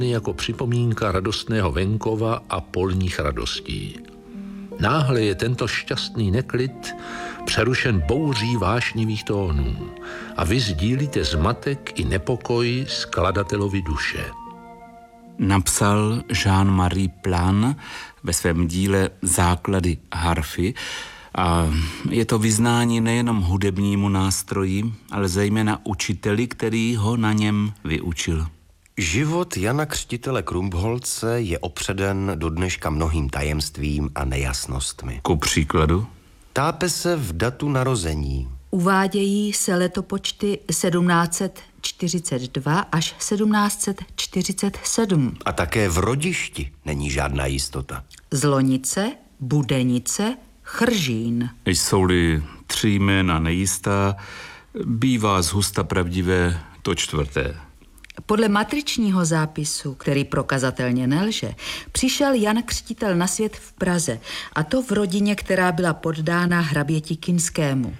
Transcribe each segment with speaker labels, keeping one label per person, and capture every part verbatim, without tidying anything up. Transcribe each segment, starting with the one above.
Speaker 1: jako připomínka radostného venkova a polních radostí. Náhle je tento šťastný neklid přerušen bouří vášnivých tónů a vy sdílíte zmatek i nepokoj skladatelovi duše.
Speaker 2: Napsal Jean-Marie Plan ve svém díle Základy harfy a je to vyznání nejenom hudebnímu nástroji, ale zejména učiteli, který ho na něm vyučil.
Speaker 3: Život Jana Křtitele Krumpholze je opředen do dneška mnohým tajemstvím a nejasnostmi.
Speaker 2: Ku příkladu?
Speaker 3: Tápe se v datu narození.
Speaker 4: Uvádějí se letopočty sedmnáct set čtyřicet dva až sedmnáct set čtyřicet sedm.
Speaker 3: A také v rodišti není žádná jistota.
Speaker 4: Zlonice, Budenice, Chržín.
Speaker 2: Jsou-li tři jména nejistá, bývá zhusta pravdivé to čtvrté.
Speaker 4: Podle matričního zápisu, který prokazatelně nelže, přišel Jan Křtitel na svět v Praze, a to v rodině, která byla poddána hraběti Kinskému.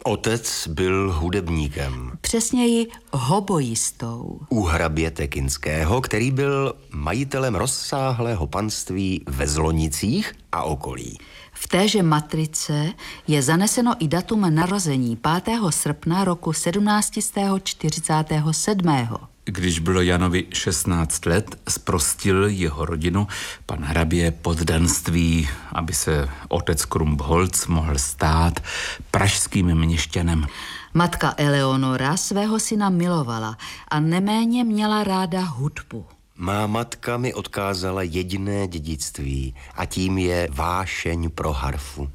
Speaker 3: Otec byl hudebníkem.
Speaker 4: Přesněji hobojistou.
Speaker 3: U hraběte Kinského, který byl majitelem rozsáhlého panství ve Zlonicích a okolí.
Speaker 4: V téže matrice je zaneseno i datum narození pátého srpna roku sedmnáct set čtyřicet sedm.
Speaker 2: Když bylo Janovi šestnáct let, zprostil jeho rodinu pan hrabě poddanství, aby se otec Krumpholz mohl stát pražským měšťanem.
Speaker 4: Matka Eleonora svého syna milovala a neméně měla ráda hudbu.
Speaker 3: Má matka mi odkázala jediné dědictví a tím je vášeň pro harfu.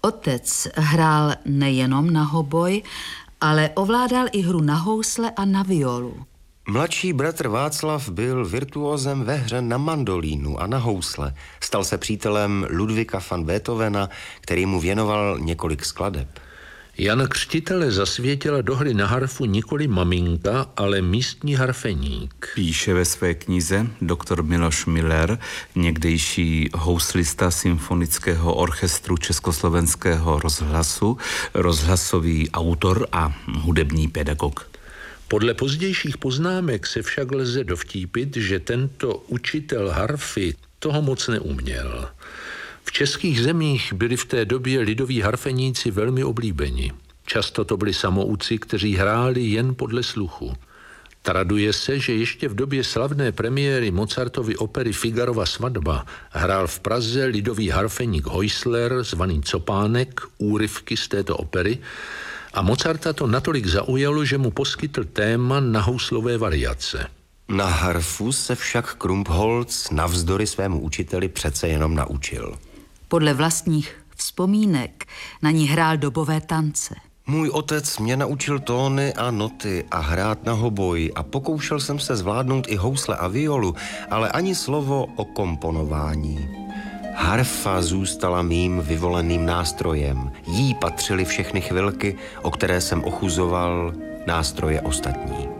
Speaker 4: Otec hrál nejenom na hoboj, ale ovládal i hru na housle a na violu.
Speaker 3: Mladší bratr Václav byl virtuózem ve hře na mandolínu a na housle. Stal se přítelem Ludvíka van Beethovena, který mu věnoval několik skladeb.
Speaker 1: Jana Křtitele zasvětila do hry na harfu nikoli maminka, ale místní harfeník.
Speaker 2: Píše ve své knize doktor Miloš Miller, někdejší houslista symfonického orchestru Československého rozhlasu, rozhlasový autor a hudební pedagog.
Speaker 1: Podle pozdějších poznámek se však lze dovtípit, že tento učitel harfy toho moc neuměl. V českých zemích byli v té době lidoví harfeníci velmi oblíbeni. Často to byli samouci, kteří hráli jen podle sluchu. Traduje se, že ještě v době slavné premiéry Mozartovy opery Figarova svatba hrál v Praze lidový harfeník Häusler, zvaný Copánek, úryvky z této opery, a Mozarta to natolik zaujalo, že mu poskytl téma na houslové variace.
Speaker 3: Na harfu se však Krumpholz navzdory svému učiteli přece jenom naučil.
Speaker 4: Podle vlastních vzpomínek na ní hrál dobové tance.
Speaker 3: Můj otec mě naučil tóny a noty a hrát na hoboj a pokoušel jsem se zvládnout i housle a violu, ale ani slovo o komponování. Harfa zůstala mým vyvoleným nástrojem. Jí patřily všechny chvilky, o které jsem ochuzoval nástroje ostatní.